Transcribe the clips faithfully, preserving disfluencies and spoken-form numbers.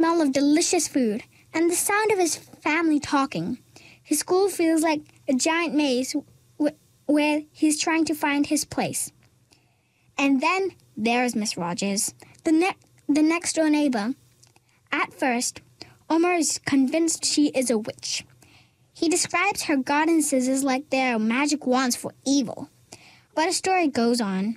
smell of delicious food, and the sound of his family talking. His school feels like a giant maze w- where he's trying to find his place. And then there's Miss Rogers, the, ne- the next-door neighbor. At first, Omar is convinced she is a witch. He describes her garden scissors like they're magic wands for evil. But the story goes on.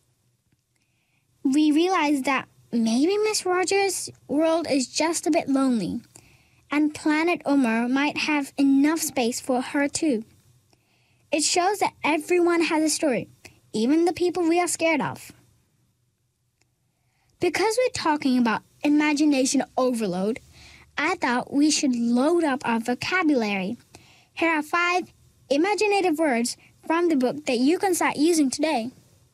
We realize that maybe Miss Rogers' world is just a bit lonely, and Planet Omar might have enough space for her too. It shows that everyone has a story, even the people we are scared of. Because we're talking about imagination overload, I thought we should load up our vocabulary. Here are five imaginative words from the book that you can start using today.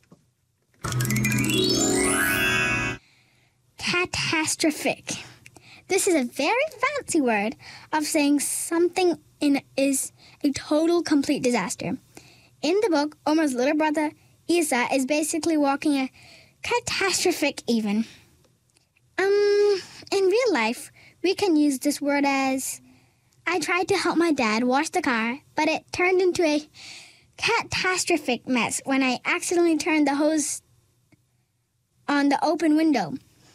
Catastrophic. This is a very fancy word of saying something in is a total, complete disaster. In the book, Omar's little brother, Isa, is basically walking a catastrophic even. Um, in real life, we can use this word as, I tried to help my dad wash the car, but it turned into a catastrophic mess when I accidentally turned the hose on the open window.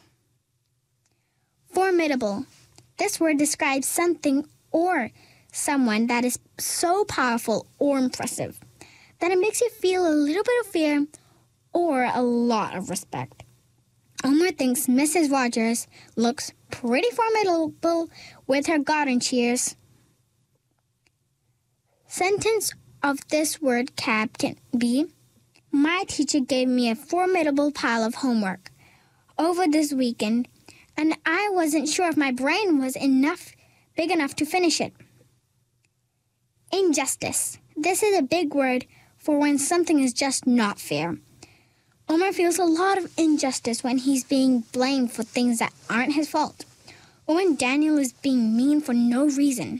Formidable. This word describes something or someone that is so powerful or impressive that it makes you feel a little bit of fear or a lot of respect. Omar thinks Missus Rogers looks pretty formidable with her garden shears. Sentence of this word cap can be, my teacher gave me a formidable pile of homework over this weekend, and I wasn't sure if my brain was enough, big enough to finish it. Injustice. This is a big word for when something is just not fair. Omar feels a lot of injustice when he's being blamed for things that aren't his fault, or when Daniel is being mean for no reason.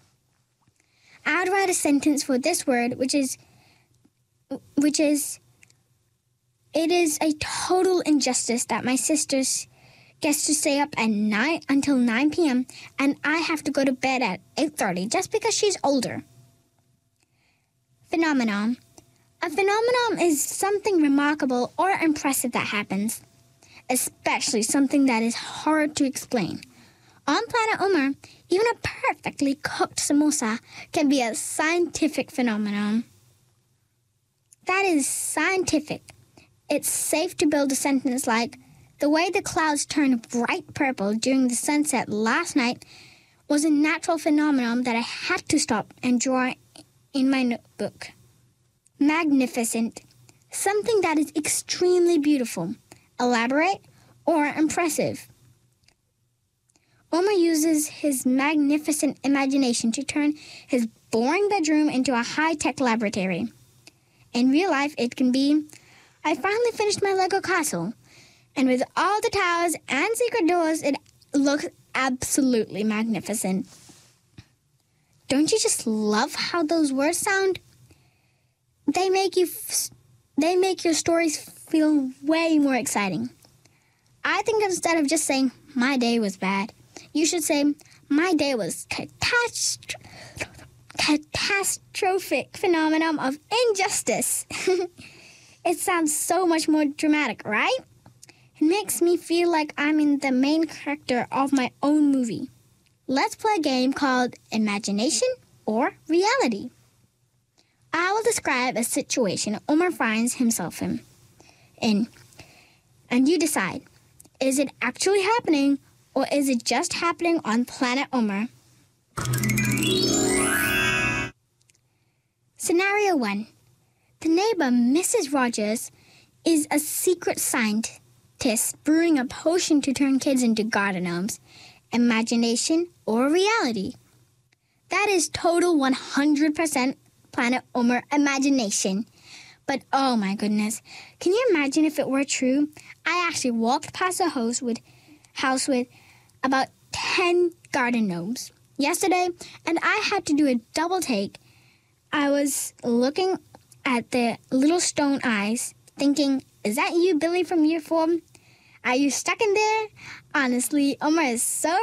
I'd write a sentence for this word, which is, which is, it is a total injustice that my sister gets to stay up at nine until nine p.m. and I have to go to bed at eight thirty just because she's older. Phenomenon. A phenomenon is something remarkable or impressive that happens, especially something that is hard to explain. On Planet Omar, even a perfectly cooked samosa can be a scientific phenomenon. That is scientific. It's safe to build a sentence like, the way the clouds turned bright purple during the sunset last night was a natural phenomenon that I had to stop and draw in my notebook. Magnificent. Something that is extremely beautiful, elaborate, or impressive. Omar uses his magnificent imagination to turn his boring bedroom into a high-tech laboratory. In real life, it can be, I finally finished my Lego castle, and with all the towers and secret doors, it looks absolutely magnificent. Don't you just love how those words sound? They make you, f- they make your stories feel way more exciting. I think instead of just saying, my day was bad, you should say, my day was catastro- catastrophic phenomenon of injustice. It sounds so much more dramatic, right? It makes me feel like I'm in the main character of my own movie. Let's play a game called Imagination or Reality. I will describe a situation Omar finds himself in, in, and you decide, is it actually happening or is it just happening on Planet Omar? Scenario one. The neighbor, Missus Rogers, is a secret scientist brewing a potion to turn kids into garden gnomes. Imagination or reality? That is total one hundred percent Planet Omar imagination. But oh my goodness, can you imagine if it were true? I actually walked past a house with, house with about ten garden gnomes yesterday, and I had to do a double take. I was looking at the little stone eyes, thinking, is that you, Billy from year four? Are you stuck in there? Honestly, Omar is so